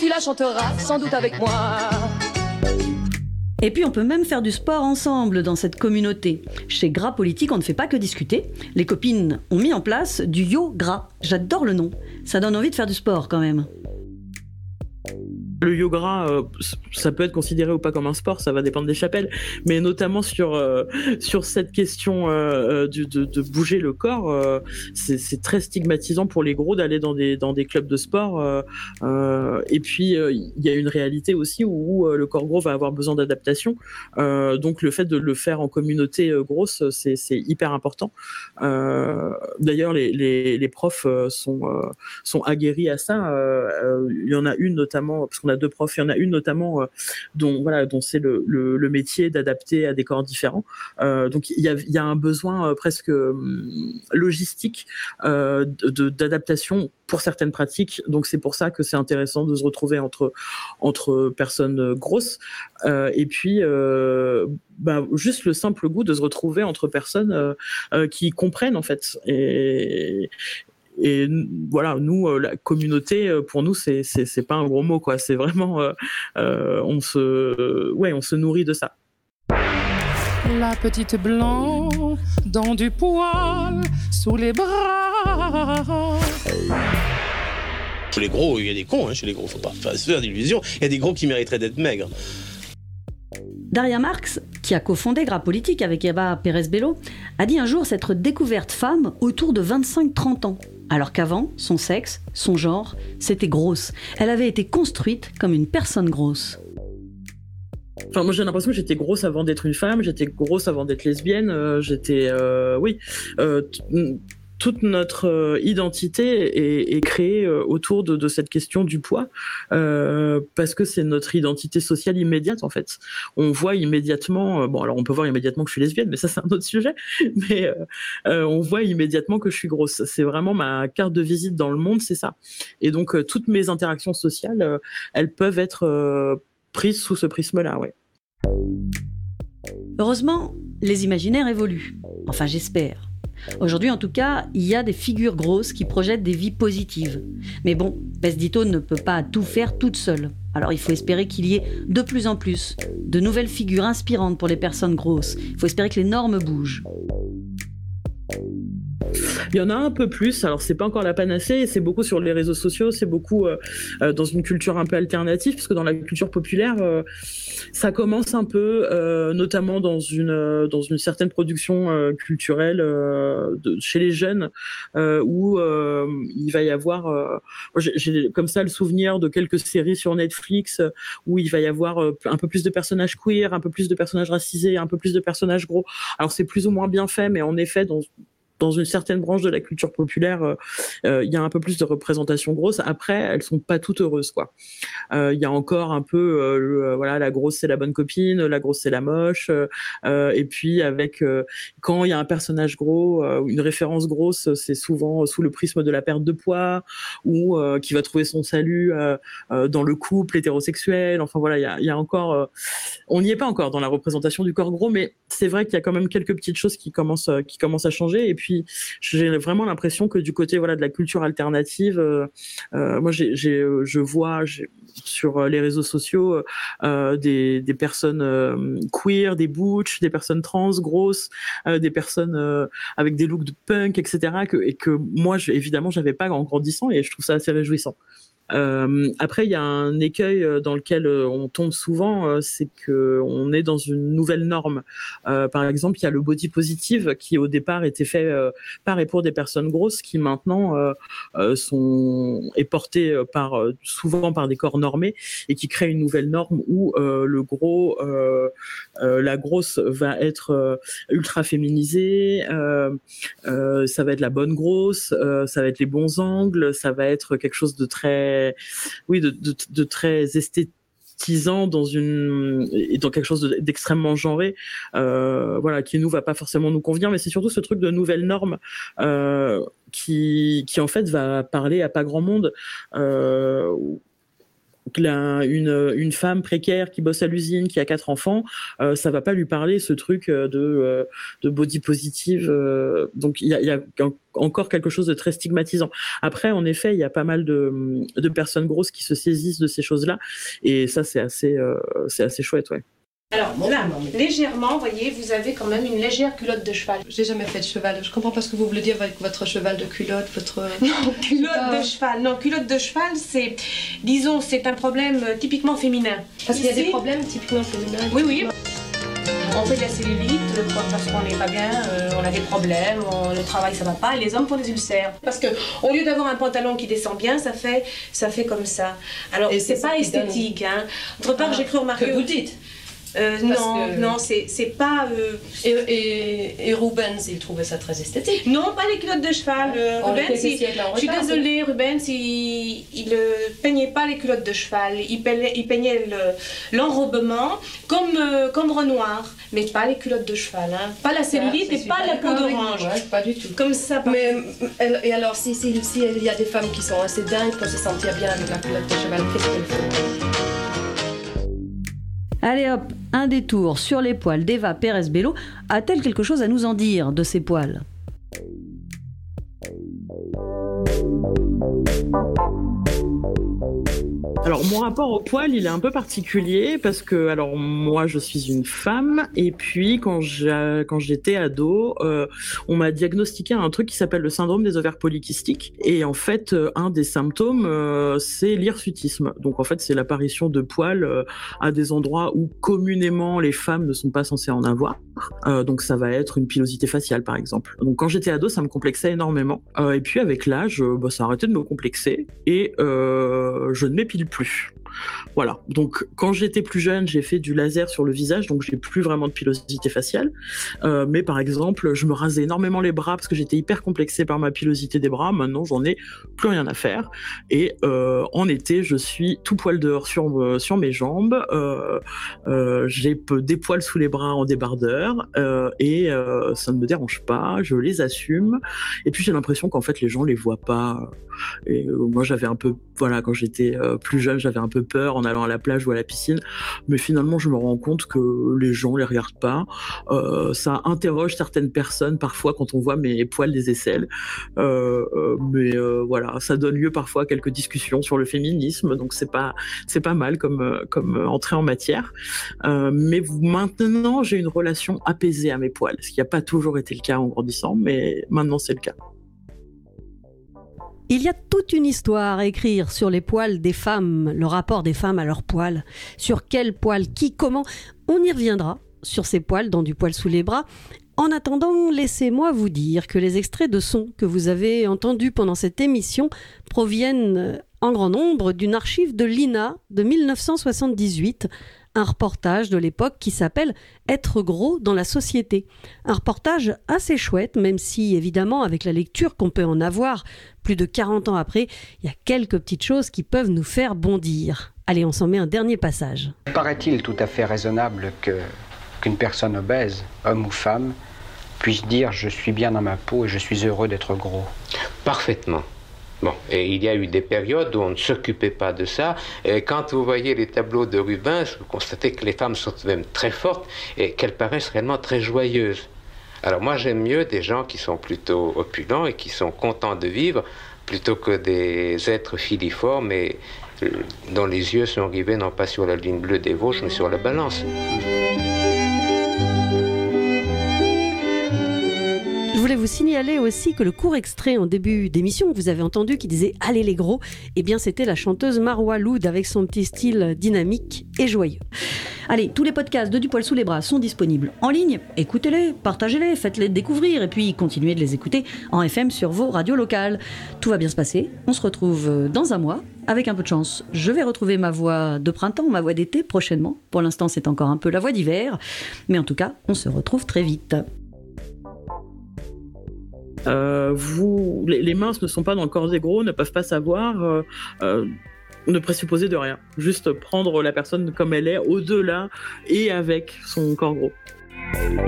tu la chanteras sans doute avec moi. Et puis on peut même faire du sport ensemble dans cette communauté. Chez Gras Politique, on ne fait pas que discuter. Les copines ont mis en place du yo gras. J'adore le nom. Ça donne envie de faire du sport quand même. Le yoga, ça peut être considéré ou pas comme un sport, ça va dépendre des chapelles, mais notamment sur cette question de bouger le corps, c'est très stigmatisant pour les gros d'aller dans des clubs de sport. Et puis il y a une réalité aussi où le corps gros va avoir besoin d'adaptation. Donc le fait de le faire en communauté grosse, c'est hyper important. D'ailleurs, les profs sont aguerris à ça. Il y en a une notamment, parce qu'on a 2 profs, il y en a une notamment dont c'est le métier d'adapter à des corps différents. Donc il y a un besoin presque logistique d'adaptation pour certaines pratiques. Donc c'est pour ça que c'est intéressant de se retrouver entre personnes grosses. Et puis juste le simple goût de se retrouver entre personnes qui comprennent en fait. Et voilà, nous, la communauté, pour nous, c'est pas un gros mot, quoi. C'est vraiment, on se nourrit de ça. La petite blanc dans du poil sous les bras. Chez les gros, il y a des cons, chez les gros, faut pas se faire d'illusions. Il y a des gros qui mériteraient d'être maigres. Daria Marx, qui a cofondé Gras Politique avec Eva Pérez-Bello, a dit un jour s'être découverte femme autour de 25-30 ans. Alors qu'avant, son sexe, son genre, c'était grosse. Elle avait été construite comme une personne grosse. Enfin, moi j'ai l'impression que j'étais grosse avant d'être une femme, j'étais grosse avant d'être lesbienne, toute notre identité est créée autour de cette question du poids, parce que c'est notre identité sociale immédiate en fait. On voit immédiatement, alors on peut voir immédiatement que je suis lesbienne, mais ça c'est un autre sujet, mais on voit immédiatement que je suis grosse. C'est vraiment ma carte de visite dans le monde, c'est ça. Et donc toutes mes interactions sociales, elles peuvent être prises sous ce prisme-là, ouais. Heureusement, les imaginaires évoluent. Enfin, j'espère. Aujourd'hui, en tout cas, il y a des figures grosses qui projettent des vies positives. Mais bon, Pesdito ne peut pas tout faire toute seule. Alors il faut espérer qu'il y ait de plus en plus de nouvelles figures inspirantes pour les personnes grosses. Il faut espérer que les normes bougent. Il y en a un peu plus, alors c'est pas encore la panacée, c'est beaucoup sur les réseaux sociaux, c'est beaucoup dans une culture un peu alternative, parce que dans la culture populaire, ça commence un peu, notamment dans une certaine production culturelle chez les jeunes, où il va y avoir, j'ai comme ça le souvenir de quelques séries sur Netflix, où il va y avoir un peu plus de personnages queer, un peu plus de personnages racisés, un peu plus de personnages gros. Alors c'est plus ou moins bien fait, mais en effet, dans une certaine branche de la culture populaire, il y a un peu plus de représentation grosse. Après, elles sont pas toutes heureuses, quoi. Il y a encore un peu, la grosse c'est la bonne copine, la grosse c'est la moche. Et puis quand il y a un personnage gros, une référence grosse, c'est souvent sous le prisme de la perte de poids ou qui va trouver son salut dans le couple hétérosexuel. Enfin voilà, il y a encore, on n'y est pas encore dans la représentation du corps gros, mais c'est vrai qu'il y a quand même quelques petites choses qui commencent à changer. Et puis j'ai vraiment l'impression que du côté de la culture alternative, moi je vois sur les réseaux sociaux des personnes queer, des butch, des personnes trans grosses, des personnes avec des looks de punk, etc. et que moi évidemment j'avais pas en grandissant, et je trouve ça assez réjouissant. Après, il y a un écueil dans lequel on tombe souvent, c'est que on est dans une nouvelle norme. Par exemple, il y a le body positive qui au départ était fait par et pour des personnes grosses, qui maintenant est porté souvent par des corps normés, et qui crée une nouvelle norme où le gros, la grosse va être ultra féminisée. Ça va être la bonne grosse, ça va être les bons angles, ça va être quelque chose de très de très esthétisant dans quelque chose d'extrêmement genré, qui nous va pas forcément nous convenir, mais c'est surtout ce truc de nouvelle norme qui en fait va parler à pas grand monde. une femme précaire qui bosse à l'usine, qui a 4 enfants, ça va pas lui parler ce truc de body positive. Donc il y a encore quelque chose de très stigmatisant. Après, en effet, il y a pas mal de personnes grosses qui se saisissent de ces choses-là, et ça c'est assez chouette, ouais. Alors là, légèrement, vous voyez, vous avez quand même une légère culotte de cheval. J'ai jamais fait de cheval. Je comprends pas ce que vous voulez dire avec votre cheval de culotte, votre... Non, culotte de cheval. Non, culotte de cheval, c'est, disons, c'est un problème typiquement féminin. Parce qu'il y a des problèmes typiquement féminins. Oui, oui. On fait de la cellulite parce qu'on n'est pas bien, on a des problèmes, le travail ça va pas, et les hommes font des ulcères. Parce que au lieu d'avoir un pantalon qui descend bien, ça fait comme ça. Alors et c'est pas esthétique, hein. Autre part, j'ai cru remarquer. Que vous dites. Non, c'est pas... Et Rubens, il trouvait ça très esthétique. Non, pas les culottes de cheval. Rubens, je suis désolée, Rubens, il peignait pas les culottes de cheval. Il peignait l'enrobement comme Renoir, mais pas les culottes de cheval. Hein. Pas la cellulite et pas la peau d'orange. Ouais, pas du tout. Comme ça. Mais, et alors, si il y a des femmes qui sont assez dingues pour se sentir bien avec la culotte de cheval, qu'est-ce qu'elles font ? Allez hop, un détour sur les poils d'Eva Pérez-Bello. A-t-elle quelque chose à nous en dire de ces poils ? Alors mon rapport au poil, il est un peu particulier parce que alors moi je suis une femme et puis quand j'étais ado, on m'a diagnostiqué un truc qui s'appelle le syndrome des ovaires polykystiques et en fait un des symptômes c'est l'hirsutisme. Donc en fait c'est l'apparition de poils à des endroits où communément les femmes ne sont pas censées en avoir. Donc ça va être une pilosité faciale par exemple. Donc quand j'étais ado, ça me complexait énormément et puis avec l'âge, ça a arrêté de me complexer et je ne m'épile plus. Voilà. Donc, quand j'étais plus jeune, j'ai fait du laser sur le visage, donc j'ai plus vraiment de pilosité faciale. Mais par exemple, je me rasais énormément les bras parce que j'étais hyper complexée par ma pilosité des bras. Maintenant, j'en ai plus rien à faire. Et en été, je suis tout poil dehors sur mes jambes. J'ai des poils sous les bras en débardeur et ça ne me dérange pas. Je les assume. Et puis, j'ai l'impression qu'en fait, les gens les voient pas. Et moi, j'avais un peu, voilà, quand j'étais plus jeune, j'avais un peu peur en allant à la plage ou à la piscine, mais finalement je me rends compte que les gens les regardent pas. Ça interroge certaines personnes parfois quand on voit mes poils des aisselles, mais voilà, ça donne lieu parfois à quelques discussions sur le féminisme, donc c'est pas mal comme entrée en matière. Mais maintenant j'ai une relation apaisée à mes poils, ce qui n'a pas toujours été le cas en grandissant, mais maintenant c'est le cas. Il y a toute une histoire à écrire sur les poils des femmes, le rapport des femmes à leurs poils, sur quels poils, qui, comment. On y reviendra sur ces poils dans Du poil sous les bras. En attendant, laissez-moi vous dire que les extraits de sons que vous avez entendus pendant cette émission proviennent en grand nombre d'une archive de l'INA de 1978, un reportage de l'époque qui s'appelle « Être gros dans la société ». Un reportage assez chouette, même si, évidemment, avec la lecture qu'on peut en avoir, plus de 40 ans après, il y a quelques petites choses qui peuvent nous faire bondir. Allez, on s'en met un dernier passage. Paraît-il tout à fait raisonnable qu'une personne obèse, homme ou femme, puisse dire « je suis bien dans ma peau et je suis heureux d'être gros ». Parfaitement. Bon, et il y a eu des périodes où on ne s'occupait pas de ça. Et quand vous voyez les tableaux de Rubens, vous constatez que les femmes sont même très fortes et qu'elles paraissent réellement très joyeuses. Alors moi, j'aime mieux des gens qui sont plutôt opulents et qui sont contents de vivre, plutôt que des êtres filiformes et dont les yeux sont rivés non pas sur la ligne bleue des Vosges, mais sur la balance. Je voulais vous signaler aussi que le court extrait en début d'émission que vous avez entendu qui disait « Allez les gros », eh bien c'était la chanteuse Marwa Loud avec son petit style dynamique et joyeux. Allez, tous les podcasts de Du poil sous les bras sont disponibles en ligne. Écoutez-les, partagez-les, faites-les découvrir et puis continuez de les écouter en FM sur vos radios locales. Tout va bien se passer. On se retrouve dans un mois. Avec un peu de chance, je vais retrouver ma voix de printemps, ma voix d'été prochainement. Pour l'instant, c'est encore un peu la voix d'hiver. Mais en tout cas, on se retrouve très vite. Les minces ne sont pas dans le corps des gros, ne peuvent pas savoir, ne présupposer de rien. Juste prendre la personne comme elle est, au-delà et avec son corps gros.